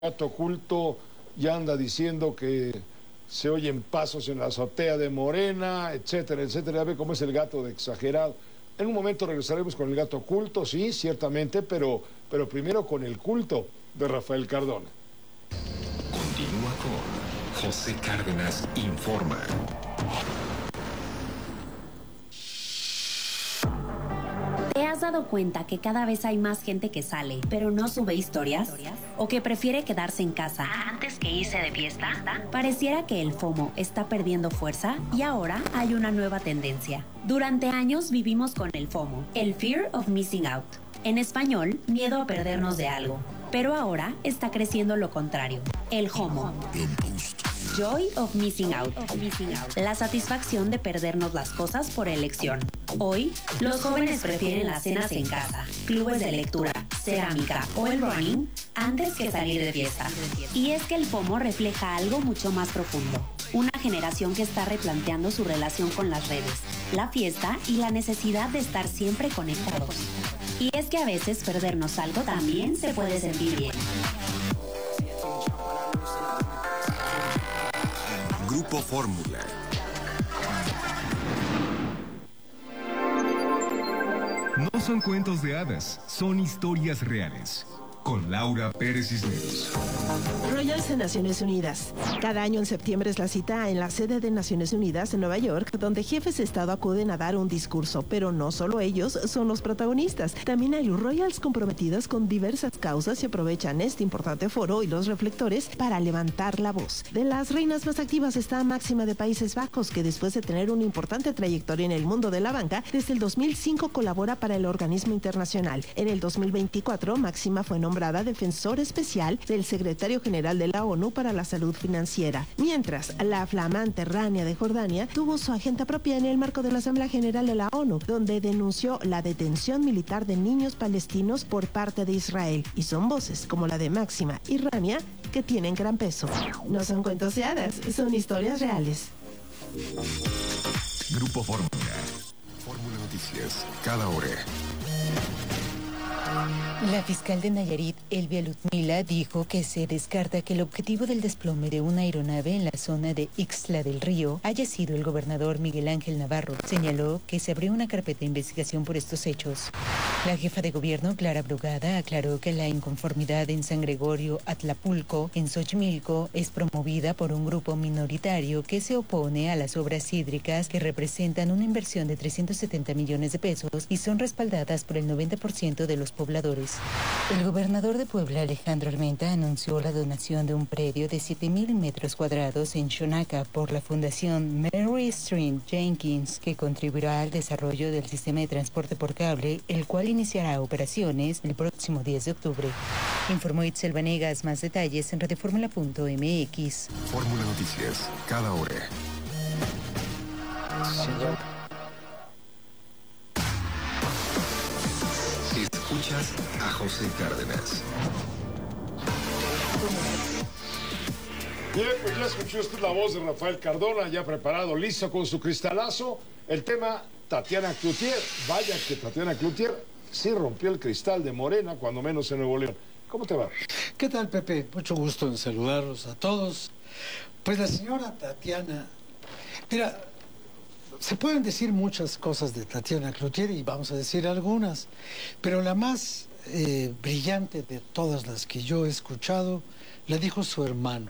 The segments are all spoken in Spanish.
gato oculto ya anda diciendo que se oyen pasos en la azotea de Morena, etcétera, etcétera. Ya ve cómo es el gato de exagerado. En un momento regresaremos con el gato oculto, sí, ciertamente, pero primero con el culto de Rafael Cardona. Continúa con José Cárdenas Informa. ¿Te has dado cuenta que cada vez hay más gente que sale, pero no sube historias? ¿O que prefiere quedarse en casa antes que irse de fiesta? Pareciera que el FOMO está perdiendo fuerza y ahora hay una nueva tendencia. Durante años vivimos con el FOMO, el Fear of Missing Out. En español, miedo a perdernos de algo. Pero ahora está creciendo lo contrario, el JOMO. Joy of Missing Out. La satisfacción de perdernos las cosas por elección. Hoy, los jóvenes prefieren las cenas en casa, clubes de lectura, cerámica o el running antes que salir de fiesta. Y es que el FOMO refleja algo mucho más profundo. Una generación que está replanteando su relación con las redes, la fiesta y la necesidad de estar siempre conectados. Y es que a veces perdernos algo también se puede sentir bien. Grupo Fórmula. No son cuentos de hadas, son historias reales. Con Laura Pérez Cisneros. Royals en Naciones Unidas. Cada año en septiembre es la cita en la sede de Naciones Unidas en Nueva York, donde jefes de Estado acuden a dar un discurso, pero no solo ellos son los protagonistas. También hay Royals comprometidas con diversas causas y aprovechan este importante foro y los reflectores para levantar la voz. De las reinas más activas está Máxima de Países Bajos, que después de tener una importante trayectoria en el mundo de la banca, desde el 2005 colabora para el organismo internacional. En el 2024, Máxima fue nombrada defensor especial del secretario general de la ONU para la salud financiera, mientras la flamante Rania de Jordania tuvo su agenda propia en el marco de la Asamblea General de la ONU, donde denunció la detención militar de niños palestinos por parte de Israel, y son voces como la de Máxima y Rania que tienen gran peso. No son cuentos de hadas, son historias reales. Grupo Fórmula. Fórmula Noticias, cada hora. La fiscal de Nayarit, Elvia Ludmila, dijo que se descarta que el objetivo del desplome de una aeronave en la zona de Ixtla del Río haya sido el gobernador Miguel Ángel Navarro. Señaló que se abrió una carpeta de investigación por estos hechos. La jefa de gobierno, Clara Brugada, aclaró que la inconformidad en San Gregorio Atlapulco, en Xochimilco, es promovida por un grupo minoritario que se opone a las obras hídricas que representan una inversión de 370 millones de pesos y son respaldadas por el 90% de los pobladores. El gobernador de Puebla, Alejandro Armenta, anunció la donación de un predio de 7,000 metros cuadrados en Xonaca por la Fundación Mary Street Jenkins, que contribuirá al desarrollo del sistema de transporte por cable, el cual iniciará operaciones el próximo 10 de octubre. Informó Itzel Vanegas. Más detalles en radioformula.mx. Fórmula Noticias, cada hora. Escuchas a José Cárdenas. Bien, pues ya escuchó usted la voz de Rafael Cardona, ya preparado, listo con su cristalazo. El tema, Tatiana Cloutier. Vaya que Tatiana Cloutier sí rompió el cristal de Morena, cuando menos en Nuevo León. ¿Cómo te va? ¿Qué tal, Pepe? Mucho gusto en saludarlos a todos. Pues la señora Tatiana, mira, se pueden decir muchas cosas de Tatiana Cloutier y vamos a decir algunas, pero la más brillante de todas las que yo he escuchado la dijo su hermano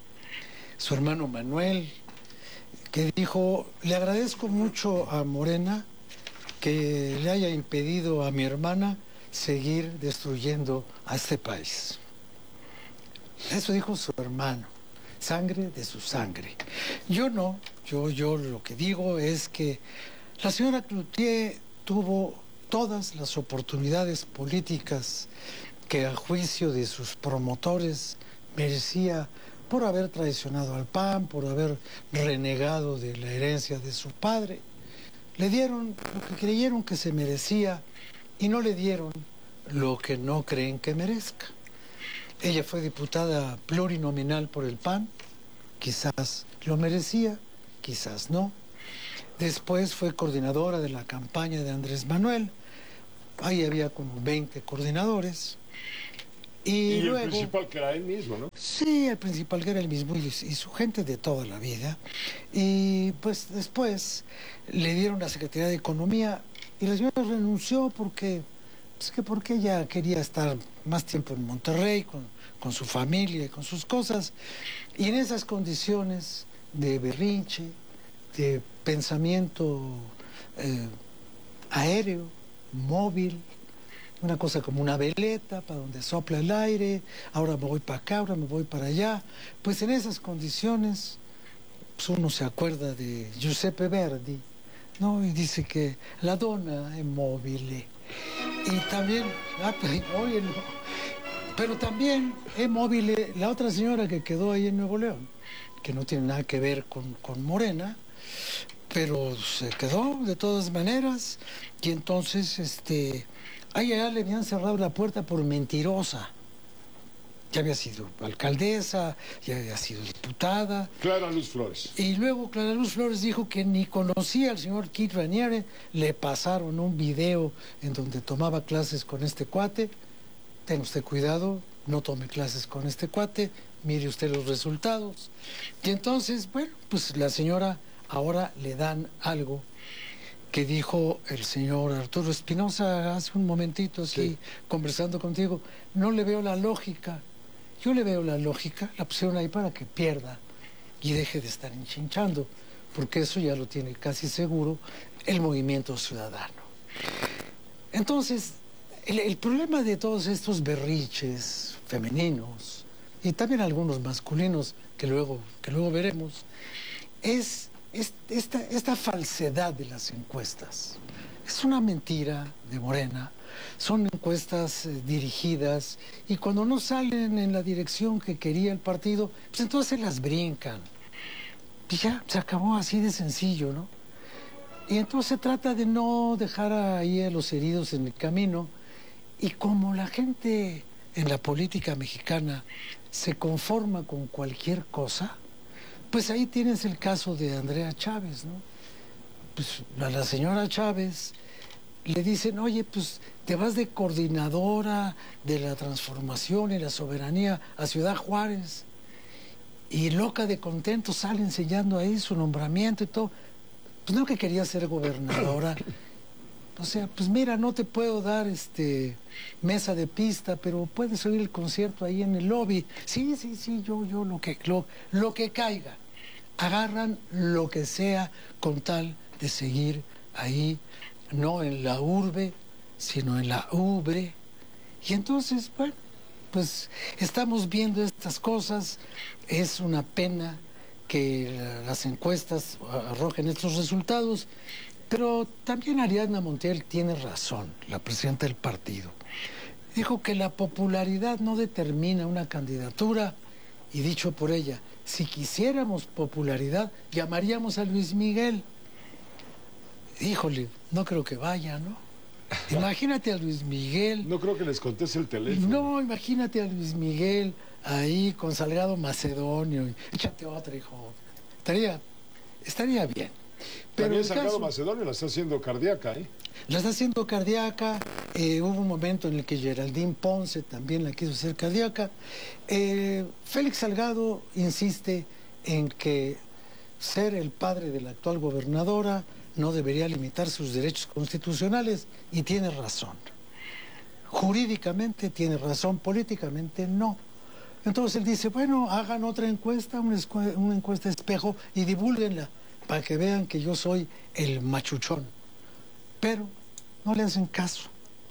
Manuel, que dijo: le agradezco mucho a Morena que le haya impedido a mi hermana seguir destruyendo a este país. Eso dijo su hermano, sangre de su sangre. Yo no, yo lo que digo es que la señora Cloutier tuvo todas las oportunidades políticas que a juicio de sus promotores merecía, por haber traicionado al PAN, por haber renegado de la herencia de su padre. Le dieron lo que creyeron que se merecía y no le dieron lo que no creen que merezca. Ella fue diputada plurinominal por el PAN, quizás lo merecía, quizás no. Después fue coordinadora de la campaña de Andrés Manuel, ahí había como 20 coordinadores, Y luego, el principal que era él mismo, ¿no? Sí, el principal que era el mismo y su gente de toda la vida. Y pues después le dieron la Secretaría de Economía y la señora renunció porque ella quería estar más tiempo en Monterrey con su familia y con sus cosas. Y en esas condiciones de berrinche, de pensamiento aéreo, móvil, una cosa como una veleta para donde sopla el aire, ahora me voy para acá, ahora me voy para allá. Pues en esas condiciones, pues uno se acuerda de Giuseppe Verdi, ¿no? Y dice que la donna è mobile. Y también, oye, no, pero también es móvil la otra señora que quedó ahí en Nuevo León, que no tiene nada que ver con Morena, pero se quedó de todas maneras, y entonces, a ella le habían cerrado la puerta por mentirosa. Ya había sido alcaldesa, ya había sido diputada. Clara Luz Flores. Y luego Clara Luz Flores dijo que ni conocía al señor Kit Raniere. Le pasaron un video en donde tomaba clases con este cuate. Tenga usted cuidado, no tome clases con este cuate, mire usted los resultados. Y entonces, bueno, pues la señora ahora le dan algo que dijo el señor Arturo Espinosa hace un momentito, así, sí, conversando contigo. No le veo la lógica. Yo le veo la lógica, la pusieron ahí para que pierda y deje de estar enchinchando, porque eso ya lo tiene casi seguro el Movimiento Ciudadano. Entonces, el problema de todos estos berriches femeninos y también algunos masculinos que luego veremos es esta falsedad de las encuestas. Es una mentira de Morena. Son encuestas dirigidas y cuando no salen en la dirección que quería el partido, pues entonces las brincan. Y ya, se acabó así de sencillo, ¿no? Y entonces se trata de no dejar ahí a los heridos en el camino. Y como la gente en la política mexicana se conforma con cualquier cosa, pues ahí tienes el caso de Andrea Chávez, ¿no? Pues a la señora Chávez le dicen, oye, pues te vas de coordinadora de la transformación y la soberanía a Ciudad Juárez. Y loca de contento sale enseñando ahí su nombramiento y todo. Pues no, que quería ser gobernadora. O sea, pues mira, no te puedo dar mesa de pista, pero puedes oír el concierto ahí en el lobby. Sí, yo lo que caiga. Agarran lo que sea con tal de seguir ahí, no en la urbe, sino en la ubre. Y entonces, bueno, pues estamos viendo estas cosas. Es una pena que las encuestas arrojen estos resultados, pero también Ariadna Montiel tiene razón, la presidenta del partido. Dijo que la popularidad no determina una candidatura, y dicho por ella, si quisiéramos popularidad, llamaríamos a Luis Miguel. Híjole, no creo que vaya, ¿no? Imagínate a Luis Miguel. No creo que les conteste el teléfono. No, imagínate a Luis Miguel ahí con Salgado Macedonio. Échate otra, hijo. Estaría bien. Pero también Salgado Macedonio la está haciendo cardíaca, ¿eh? La está haciendo cardíaca. Hubo un momento en el que Geraldine Ponce también la quiso hacer cardíaca. Félix Salgado insiste en que ser el padre de la actual gobernadora no debería limitar sus derechos constitucionales, y tiene razón. Jurídicamente tiene razón, políticamente no. Entonces él dice, bueno, hagan otra encuesta, una encuesta espejo, y divúlguenla para que vean que yo soy el machuchón. Pero no le hacen caso,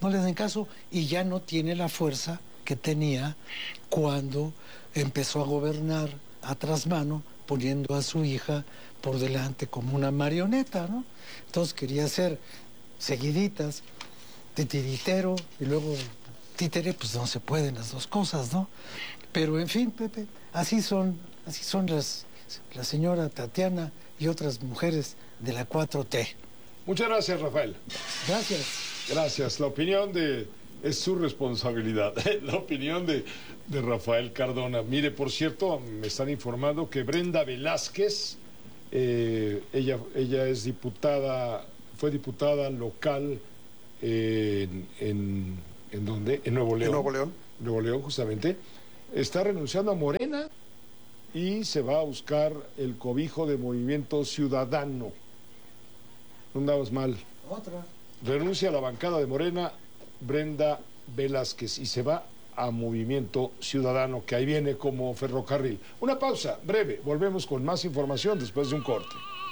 y ya no tiene la fuerza que tenía cuando empezó a gobernar a trasmano, poniendo a su hija por delante como una marioneta, ¿no? Entonces quería hacer seguiditas de tiritero y luego títere, pues no se pueden las dos cosas, ¿no? Pero en fin, Pepe, así son la señora Tatiana y otras mujeres de la 4T. Muchas gracias, Rafael. Gracias. Gracias. La opinión es su responsabilidad. La opinión de Rafael Cardona. Mire, por cierto, me están informando que Brenda Velázquez, ella es diputada, fue diputada local ¿en dónde? En Nuevo León. En Nuevo León. Nuevo León justamente, está renunciando a Morena y se va a buscar el cobijo de Movimiento Ciudadano. No andamos mal. Otra. Renuncia a la bancada de Morena Brenda Velázquez y se va a Movimiento Ciudadano, que ahí viene como ferrocarril. Una pausa breve, volvemos con más información después de un corte.